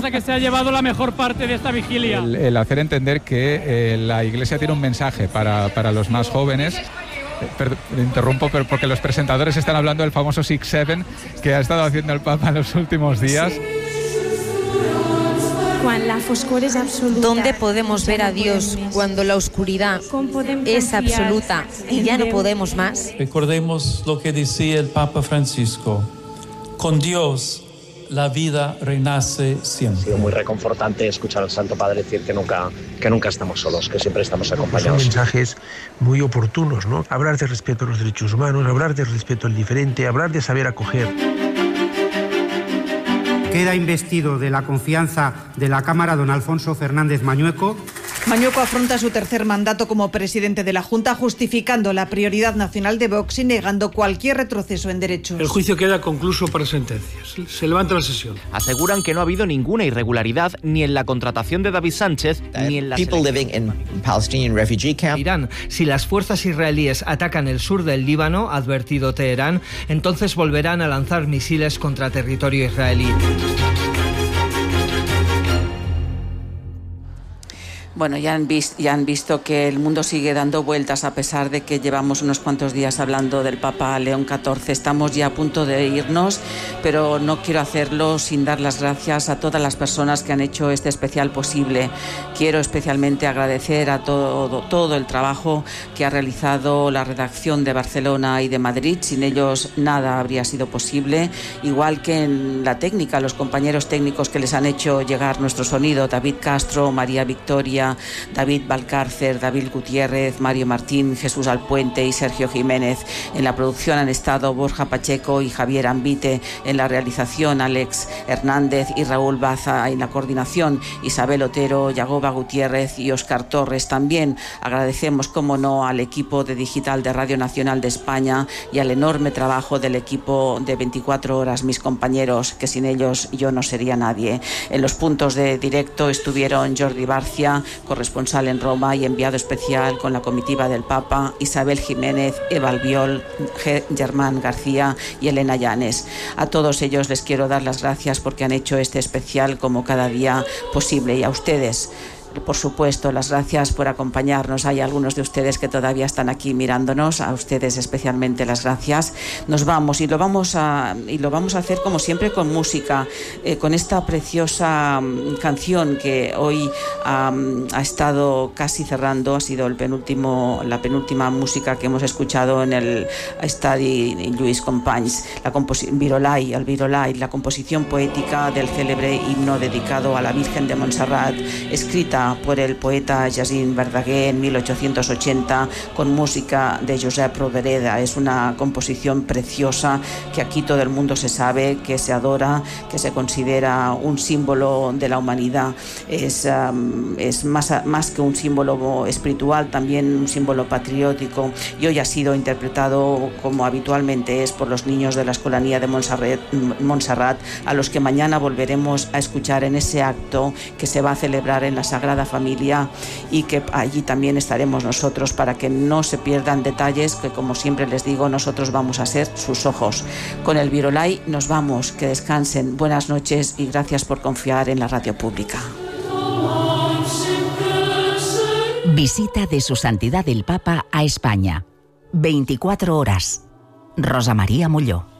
piensa que se ha llevado la mejor parte de esta vigilia? El hacer entender que la Iglesia tiene un mensaje para los más jóvenes. Interrumpo, pero porque los presentadores están hablando del famoso 6-7 que ha estado haciendo el Papa en los últimos días. ¿Dónde podemos ver a Dios cuando la oscuridad es absoluta y ya no podemos más? Recordemos lo que decía el Papa Francisco: con Dios la vida renace siempre. Ha sido muy reconfortante escuchar al Santo Padre decir que nunca estamos solos, que siempre estamos acompañados. Son mensajes muy oportunos, ¿no? Hablar de respeto a los derechos humanos, hablar de respeto al diferente, hablar de saber acoger. Queda investido de la confianza de la Cámara don Alfonso Fernández Mañueco. Mañueco afronta su tercer mandato como presidente de la Junta, justificando la prioridad nacional de Vox y negando cualquier retroceso en derechos. El juicio queda concluso para sentencias. Se levanta la sesión. Aseguran que no ha habido ninguna irregularidad ni en la contratación de David Sánchez ni en la Irán, si las fuerzas israelíes atacan el sur del Líbano, ha advertido Teherán, entonces volverán a lanzar misiles contra territorio israelí. Bueno, ya han visto que el mundo sigue dando vueltas a pesar de que llevamos unos cuantos días hablando del Papa León XIV. Estamos ya a punto de irnos, pero no quiero hacerlo sin dar las gracias a todas las personas que han hecho este especial posible. Quiero especialmente agradecer a todo el trabajo que ha realizado la redacción de Barcelona y de Madrid. Sin ellos nada habría sido posible, igual que en la técnica, los compañeros técnicos que les han hecho llegar nuestro sonido: David Castro, María Victoria, David Valcárcer, David Gutiérrez, Mario Martín, Jesús Alpuente y Sergio Jiménez. En la producción han estado Borja Pacheco y Javier Ambite, en la realización Alex Hernández y Raúl Baza, en la coordinación Isabel Otero, Yagoba Gutiérrez y Óscar Torres. También agradecemos, como no, al equipo de digital de Radio Nacional de España y al enorme trabajo del equipo de 24 horas, mis compañeros, que sin ellos yo no sería nadie. En los puntos de directo estuvieron Jordi Barcia, corresponsal en Roma y enviado especial con la comitiva del Papa, Isabel Jiménez, Eva Albiol, Germán García y Elena Llanes. A todos ellos les quiero dar las gracias porque han hecho este especial como cada día posible, y a ustedes, por supuesto, las gracias por acompañarnos. Hay algunos de ustedes que todavía están aquí mirándonos, a ustedes especialmente las gracias. Nos vamos y lo vamos a hacer como siempre con música, con esta preciosa canción que hoy ha estado casi cerrando. Ha sido la penúltima música que hemos escuchado en el Estadi Lluís Companys, el Virolai, la composición poética del célebre himno dedicado a la Virgen de Montserrat, escrita por el poeta Jacint Verdaguer en 1880 con música de Josep Rodereda. Es una composición preciosa que aquí todo el mundo se sabe, que se adora, que se considera un símbolo de la humanidad. Es más que un símbolo espiritual, también un símbolo patriótico, y hoy ha sido interpretado, como habitualmente es, por los niños de la Escolanía de Montserrat, a los que mañana volveremos a escuchar en ese acto que se va a celebrar en la Sagrada Familia, y que allí también estaremos nosotros para que no se pierdan detalles que, como siempre les digo, nosotros vamos a ser sus ojos. Con el Virolai nos vamos, que descansen, buenas noches y gracias por confiar en la radio pública. Visita de Su Santidad el Papa a España. 24 horas. Rosa María Molló.